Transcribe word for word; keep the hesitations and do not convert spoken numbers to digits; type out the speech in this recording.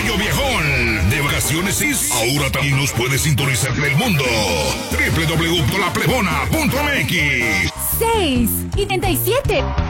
Gallo Viejón. De vacaciones y ahora también nos puedes sintonizar en el mundo. doble u doble u doble u punto la plebona punto m x. seis, setenta y siete.